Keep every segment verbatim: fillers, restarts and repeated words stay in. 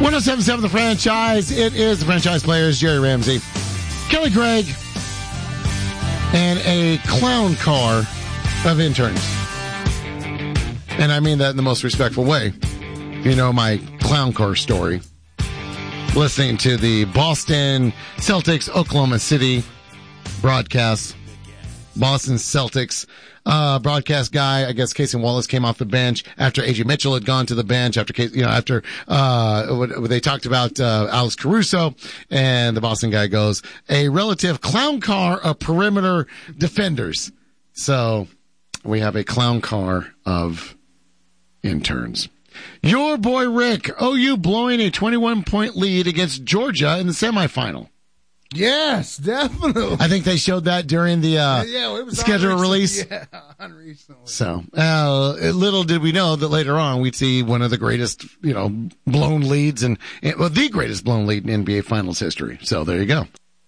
one oh seven point seven The Franchise. It is the Franchise Players, Jerry Ramsey, Kelly Gregg, and a clown car of interns. And I mean that in the most respectful way. You know my clown car story. Listening to the Boston Celtics, Oklahoma City broadcast. Boston Celtics uh, broadcast guy, I guess Casey Wallace came off the bench after A J Mitchell had gone to the bench after, Casey, you know, after, uh, what, they talked about, uh, Alex Caruso, and the Boston guy goes, a relative clown car of perimeter defenders. So we have a clown car of interns. Your boy Rick, O U blowing a twenty-one point lead against Georgia in the semifinal. Yes, definitely. I think they showed that during the uh, yeah, it was schedule release. Yeah, unrecently. So, uh, little did we know that later on we'd see one of the greatest, you know, blown leads and, well, the greatest blown lead in N B A Finals history. So there you go.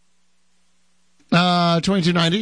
Uh, twenty-two ninety.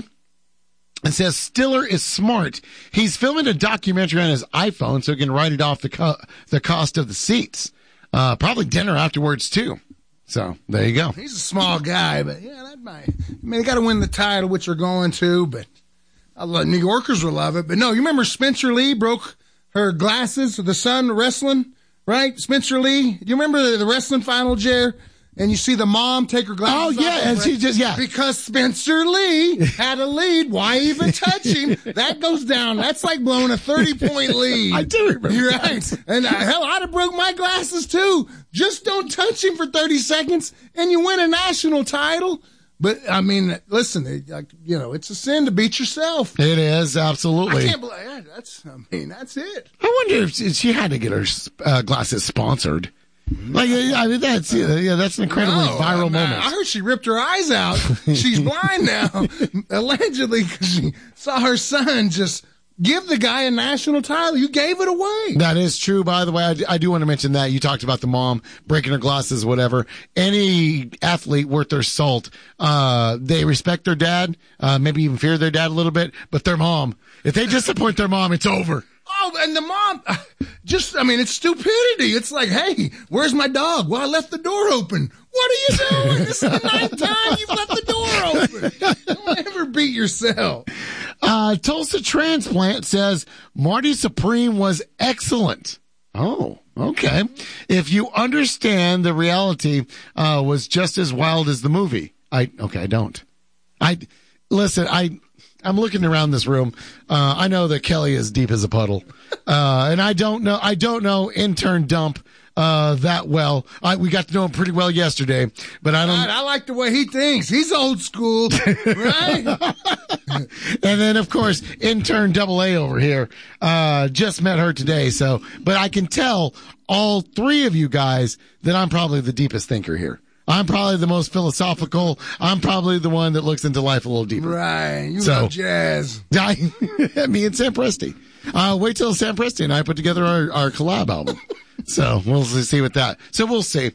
It says Stiller is smart. He's filming a documentary on his iPhone so he can write it off the co- the cost of the seats. Uh, probably dinner afterwards too. So there you go. He's a small guy, but yeah, that might. I mean, they got to win the title, which they're going to. But I love, New Yorkers will love it. But no, you remember Spencer Lee broke her glasses, the son wrestling, right? Spencer Lee. Do you remember the, the wrestling final, Jer? And you see the mom take her glasses off. Oh, yeah, off and she just, yeah. Because Spencer Lee had a lead. Why even touch him? That goes down. That's like blowing a thirty-point lead. I do remember You're that. right. And uh, hell, I'd have broke my glasses too. Just don't touch him for thirty seconds and you win a national title. But, I mean, listen, it, like, you know, it's a sin to beat yourself. It is, absolutely. I can't believe that. That's, I mean, that's it. I wonder if she had to get her uh, glasses sponsored. Like, I mean, that's, yeah, that's an incredibly no, viral I mean, moment. I heard she ripped her eyes out. She's blind now, allegedly, because she saw her son just give the guy a national title. You gave it away. That is true, by the way. I, I do want to mention that. You talked about the mom breaking her glasses, whatever. Any athlete worth their salt, uh, they respect their dad, uh, maybe even fear their dad a little bit, but their mom, if they disappoint their mom, it's over. Oh, and the mom, just, I mean, it's stupidity. It's like, hey, where's my dog? Well, I left the door open. What are you doing? This is the ninth time you've left the door open. Don't ever beat yourself. Uh, Tulsa Transplant says Marty Supreme was excellent. Oh, okay. If you understand the reality, uh, was just as wild as the movie. I, okay, I don't. I, listen, I, I'm looking around this room. Uh, I know that Kelly is deep as a puddle. Uh, and I don't know, I don't know intern Dump, uh, that well. I, we got to know him pretty well yesterday, but I don't. God, I like the way he thinks. He's old school, right? And then, of course, intern Double A over here, uh, just met her today. So, but I can tell all three of you guys that I'm probably the deepest thinker here. I'm probably the most philosophical. I'm probably the one that looks into life a little deeper. Right. You so, love jazz. I, me and Sam Presti. Uh, wait till Sam Presti and I put together our, our collab album. So we'll see with that. So we'll see.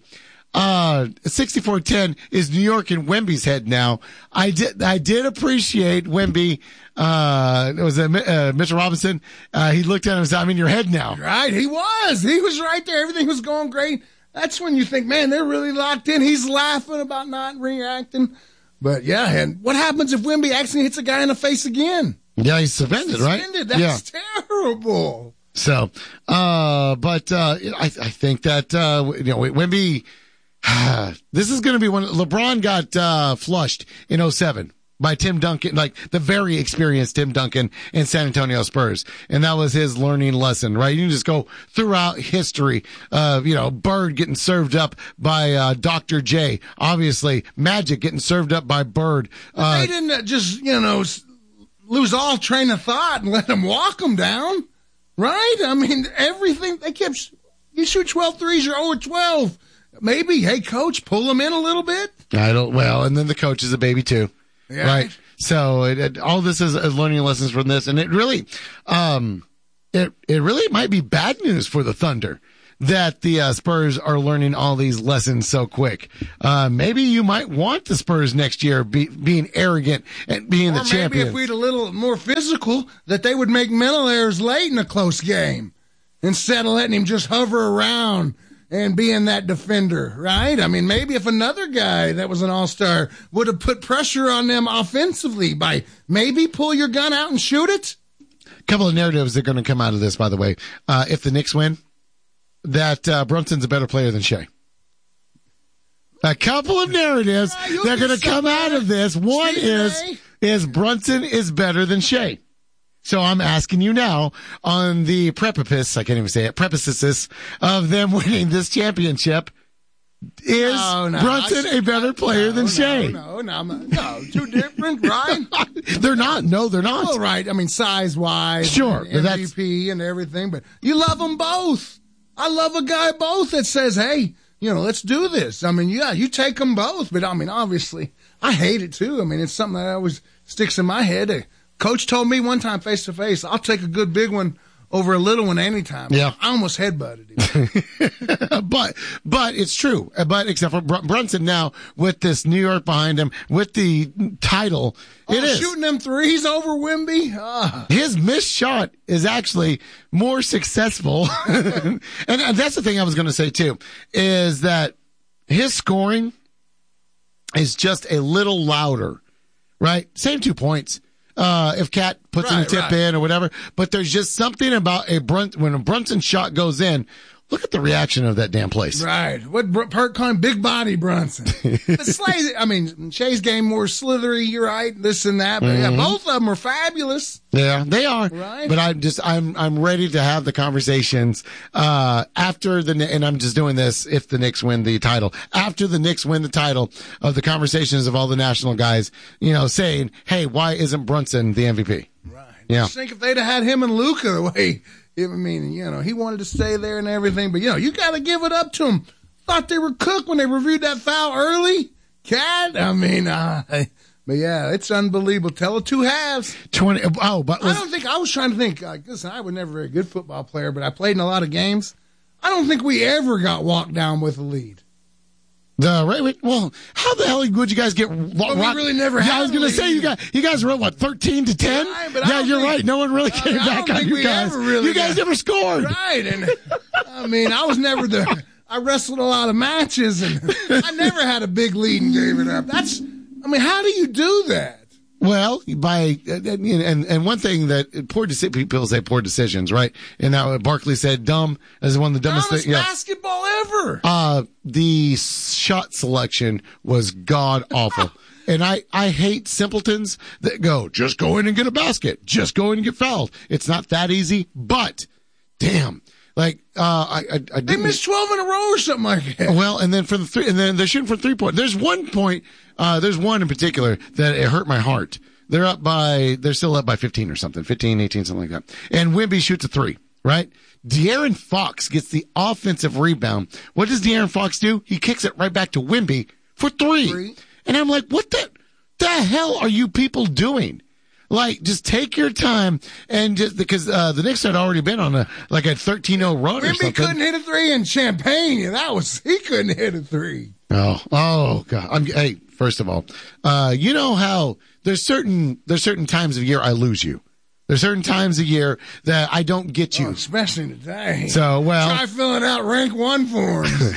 Uh, sixty-four ten is New York and Wemby's head now. I did, I did appreciate Wemby. Uh, it was uh, uh, Mitchell Robinson. Uh, he looked at him and said, I'm in your head now. Right. He was. He was right there. Everything was going great. That's when you think, man, they're really locked in. He's laughing about not reacting. But, yeah, and what happens if Wemby accidentally hits a guy in the face again? Yeah, he's suspended, right? Suspended. That's yeah. terrible. So, uh, but uh, I, I think that, uh, you know, Wemby, this is going to be when LeBron got uh, flushed in oh seven. By Tim Duncan, like the very experienced Tim Duncan in San Antonio Spurs. And that was his learning lesson, right? You can just go throughout history, uh, you know, Bird getting served up by, uh, Doctor J. Obviously, Magic getting served up by Bird. Uh, they didn't just, you know, lose all train of thought and let him walk them down, right? I mean, everything, they kept, you shoot twelve threes, you're oh twelve. Maybe, hey, coach, pull them in a little bit. I don't, well, and then the coach is a baby too. Yeah. Right. So it, it, all this is, is learning lessons from this. And it really, um, it, it really might be bad news for the Thunder that the uh, Spurs are learning all these lessons so quick. Uh, maybe you might want the Spurs next year be, being arrogant and being or the champion. Maybe if we'd a little more physical, that they would make mental errors late in a close game instead of letting him just hover around and being that defender, right? I mean, maybe if another guy that was an all-star would have put pressure on them offensively by maybe pull your gun out and shoot it. A couple of narratives that are going to come out of this, by the way. Uh, if the Knicks win, that uh, Brunson's a better player than Shea. A couple of narratives uh, that are going to come out of this. One Steve is Ray. is Brunson is better than Shea. So I'm asking you now on the precipice, I can't even say it, precipice of them winning this championship. Is no, no, Brunson I, a better player no, than no, Shea? No, no, no, no, too different, right? They're not. No, they're not. All right. I mean, size-wise, sure, and M V P and everything, but you love them both. I love a guy both that says, hey, you know, let's do this. I mean, yeah, you take them both, but I mean, obviously, I hate it too. I mean, it's something that always sticks in my head. Coach told me one time face to face, I'll take a good big one over a little one anytime. Yeah. I almost headbutted him. but, but it's true. But except for Br- Brunson now with this New York behind him, with the title, oh, it is. Shooting them threes over Wemby. Ah. His missed shot is actually more successful. and, and that's the thing I was going to say too, is that his scoring is just a little louder, right? Same two points. Uh, if Cat puts right, in a tip right. in or whatever, but there's just something about a Brun- when a Brunson shot goes in, look at the reaction of that damn place. Right. What Br- Perk calling big body Brunson. But Slay, I mean, Shea's game more slithery, you're right, this and that, but Mm-hmm. yeah, both of them are fabulous. Yeah, they are. Right. But I'm just, I'm, I'm ready to have the conversations, uh, after the, and I'm just doing this if the Knicks win the title. After the Knicks win the title of the conversations of all the national guys, you know, saying, hey, why isn't Brunson the M V P? Right. Yeah. Just think if they'd have had him and Luka the way, I mean, you know, he wanted to stay there and everything, but you know, you got to give it up to him. Thought they were cooked when they reviewed that foul early. Cat, I mean, uh, but yeah, it's unbelievable. Tell it two halves. twenty, oh, but was, I don't think, I was trying to think, like, listen, I was never a very good football player, but I played in a lot of games. I don't think we ever got walked down with a lead. the, right, well, how the hell would you guys get Well, rocked? we really never yeah, had I was going a to say, lead. you guys, you guys were what, thirteen to ten? Right, but I yeah, don't you're think- right. No one really came I back don't on think you we guys. ever really you guys got- never scored. Right, and I mean, I was never the, I wrestled a lot of matches, and I never had a big lead and gave it up. That's, I mean, how do you do that? Well, by and and, and one thing that poor deci- people say poor decisions, right? And now Barkley said dumb as one of the dumbest Dumbest things. Yeah. basketball ever. Uh, the shot selection was god awful. And I, I hate simpletons that go, just go in and get a basket. Just go in and get fouled. It's not that easy, but damn. Like, uh, I, I, I They didn't. missed twelve in a row or something like that. Well, and then for the three, and then they're shooting for three point. There's one point, uh, there's one in particular that it hurt my heart. They're up by, they're still up by fifteen or something, fifteen, eighteen, something like that. And Wemby shoots a three, right? De'Aaron Fox gets the offensive rebound. What does De'Aaron Fox do? He kicks it right back to Wemby for three. Three. And I'm like, what the, the hell are you people doing? Like, just take your time and just, because, uh, the Knicks had already been on a, like a thirteen oh run or Wemby something. couldn't hit a three in Champaign. and That was, he couldn't hit a three. Oh, oh God. I'm, hey, first of all, uh, you know how there's certain, there's certain times of year I lose you. There's certain times of year that I don't get you. Oh, especially today. So, well, Try filling out rank one forms.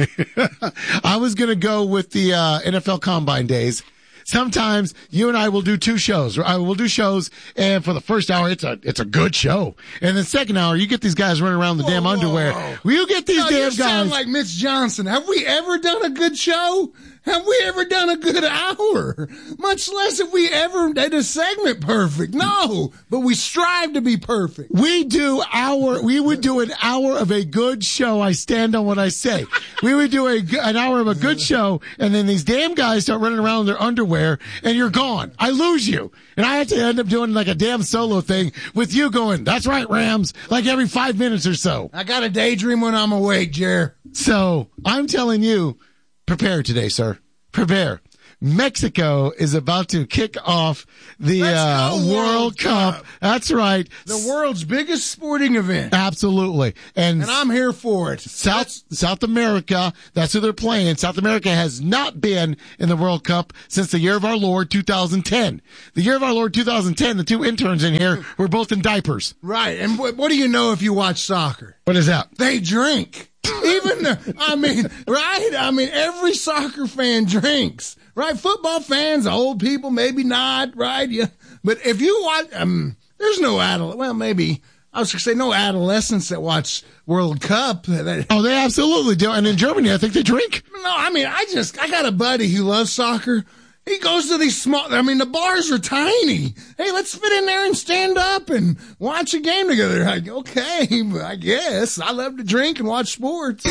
I was going to go with the, uh, N F L Combine days. Sometimes you and I will do two shows. I will do shows, and for the first hour, it's a it's a good show. And the second hour, you get these guys running around the Whoa, damn whoa, underwear. whoa. Will you get these No, damn you guys? sound like Mitch Johnson. Have we ever done a good show? Have we ever done a good hour? Much less have we ever did a segment perfect. No, but we strive to be perfect. We do our, we would do an hour of a good show. I stand on what I say. We would do a, g- an hour of a good show, and then these damn guys start running around in their underwear, and you're gone. I lose you. And I have to end up doing like a damn solo thing with you going, that's right, Rams, like every five minutes or so. I got a daydream when I'm awake, Jer. So I'm telling you, prepare today, sir. Prepare. Mexico is about to kick off the Let's uh, go, World, World Cup. Cup. That's right. The world's biggest sporting event. Absolutely. And, And I'm here for it. South South America, that's who they're playing. South America has not been in the World Cup since the year of our Lord two thousand ten. The year of our Lord two thousand ten, the two interns in here were both in diapers. Right. And what, what do you know if you watch soccer? What is that? They drink. Even, the, I mean, right? I mean, every soccer fan drinks, right? Football fans, old people, maybe not, right? Yeah. But if you watch, um, there's no adult, well, maybe, I was going to say no adolescents that watch World Cup. Oh, they absolutely do. And in Germany, I think they drink. No, I mean, I just, I got a buddy who loves soccer. He goes to these small, I mean, the bars are tiny. Hey, let's fit in there and stand up and watch a game together. Like, okay, I guess. I love to drink and watch sports.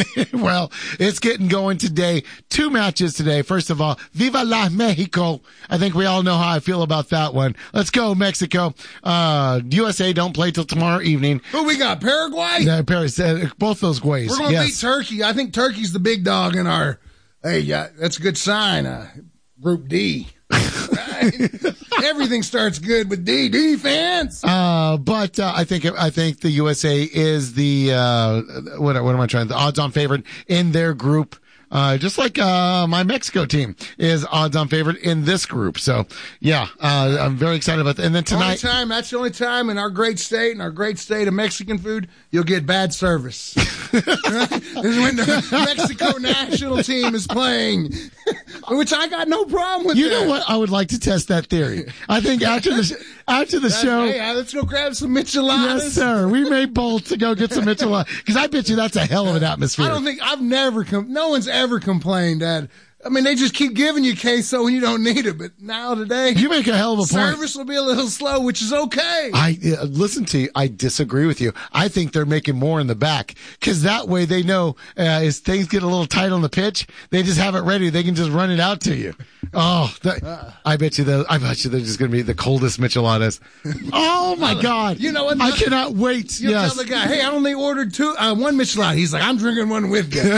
Well, it's getting going today. Two matches today. First of all, Viva la Mexico. I think we all know how I feel about that one. Let's go, Mexico. Uh, U S A don't play till tomorrow evening. Who we got? Paraguay? Uh, Paris, uh, both those ways. We're going to yes. beat Turkey. I think Turkey's the big dog in our, hey, yeah, that's a good sign. Uh, Group D. Right? Everything starts good with D. Defense. Uh, but uh, I think I think the U S A is the uh, what, what am I trying? The odds-on favorite in their group. Uh, just like, uh, my Mexico team is odds on favorite in this group. So yeah, uh, I'm very excited about that. And then tonight. Only time, that's the only time in our great state, in our great state of Mexican food, you'll get bad service. Right? Is when the Mexico national team is playing, which I got no problem with. You that. know what? I would like to test that theory. I think after the, sh- after the That's, show. Hey, let's go grab some micheladas. Yes, sir. We may bolt to go get some micheladas. Because I bet you that's a hell of an atmosphere. I don't think, I've never, com- no one's ever complained that. I mean, they just keep giving you queso when you don't need it. But now today, you make a hell of a point. Service will be a little slow, which is okay. I uh, listen to you. I disagree with you. I think they're making more in the back because that way they know uh, as things get a little tight on the pitch, they just have it ready. They can just run it out to you. Oh, that, uh, I bet you that. I bet you they're just going to be the coldest micheladas. Oh my God! You know what? I cannot wait. You yes. tell the guy, hey, I only ordered two, uh, one michelada. He's like, I'm drinking one with you.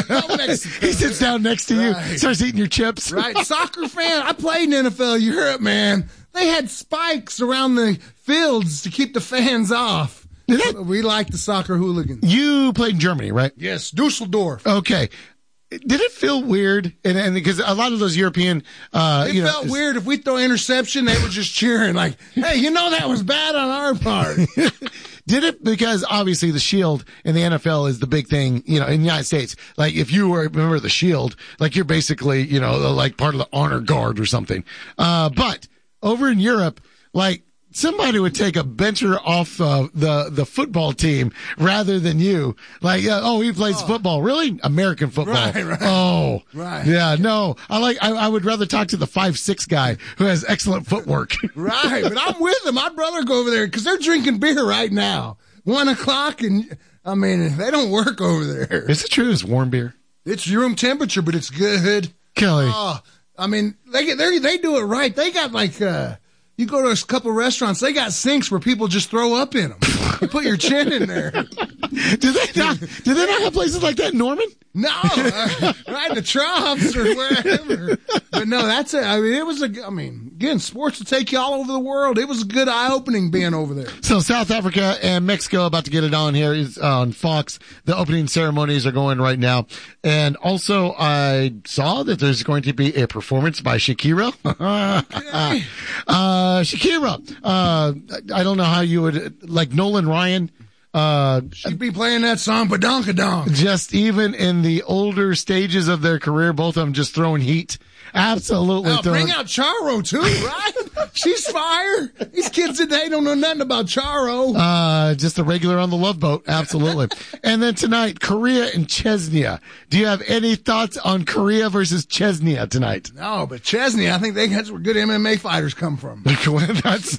He sits down next to right. you, starts eating your chips. Right, soccer fan. I played in N F L Europe, man. They had spikes around the fields to keep the fans off. That, we like the soccer hooligans. You played in Germany, right? Yes, Dusseldorf. Okay. Did it feel weird? And, and because a lot of those European, uh, it you know, felt weird. If we throw interception, they were just cheering like, hey, you know, that was bad on our part. Did it? Because obviously the Shield in the N F L is the big thing, you know, in the United States. Like if you were a member of the Shield, like you're basically, you know, like part of the honor guard or something. Uh, but over in Europe, like, somebody would take a bencher off uh, the the football team rather than you. Like, uh, oh, he plays oh. football. Really? American football. Right, right. Oh, right. Yeah, no. I like. I, I would rather talk to the five six guy who has excellent footwork. Right, but I'm with them. I'd rather go over there because they're drinking beer right now. One o'clock, and I mean, they don't work over there. Is it true? It's warm beer. It's room temperature, but it's good. Kelly. Oh, I mean, they they they do it right. They got like. Uh, You go to a couple of restaurants, they got sinks where people just throw up in them. You put your chin in there. do they not? Do they not have places like that in Norman? No, uh, right in the troughs or wherever. But no, that's it. I mean, it was a. I mean, again, sports will take you all over the world. It was a good eye opening being over there. So South Africa and Mexico about to get it on here is on Fox. The opening ceremonies are going right now, and also I saw that there's going to be a performance by Shakira. Okay. uh, Shakira. Uh, I don't know how you would like Nolan Ryan. Uh, She'd be playing that song, Badonkadonk. Just even in the older stages of their career, both of them just throwing heat. Absolutely. Oh, bring out Charo too, right? She's fire. These kids today don't know nothing about Charo. Uh, just a regular on the Love Boat. Absolutely. And then tonight, Korea and Chesnia. Do you have any thoughts on Korea versus Chesnia tonight? No, but Chesnia, I think they, that's where good M M A fighters come from. That's...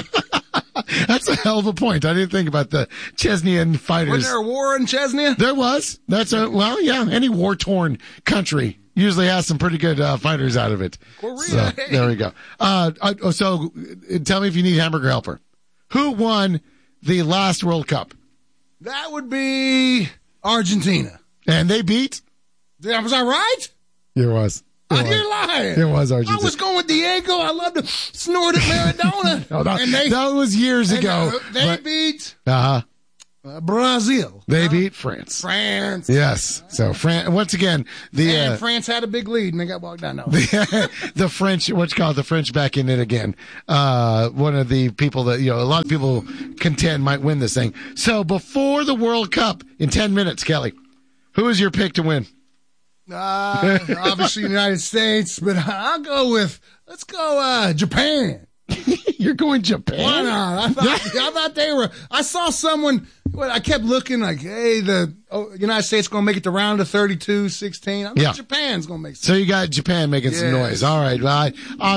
That's a hell of a point. I didn't think about the Chesnian fighters. Was there a war in Chesnia? There was. That's a, well, yeah, any war-torn country usually has some pretty good uh, fighters out of it. Korea. So, Hey. there we go. Uh, uh, so tell me if you need hamburger helper. Who won the last World Cup? That would be Argentina. And they beat? Yeah, was I right? It was. It Oh, was. you're lying. It was Argentina. I was going with Diego. I love to snort at Maradona. Oh, that, and they, that was years and, ago. uh, they but- beat uh-huh. uh, Brazil. They Uh, beat France. France. Yes. So Fran- once again, the And uh, France had a big lead, and they got walked down. No. the, the French, what you call it, the French back in it again. Uh, one of the people that, you know, a lot of people contend might win this thing. So before the World Cup in ten minutes, Kelly, Who is your pick to win? Uh, obviously the United States, but I'll go with, let's go uh, Japan. You're going Japan? Why not? I thought, I thought they were. I saw someone. Well, I kept looking like, hey, the oh, United States going to make it to round of thirty-two, sixteen. I think yeah. Japan's going to make. So you got Japan making yeah. some noise. All right, well, I,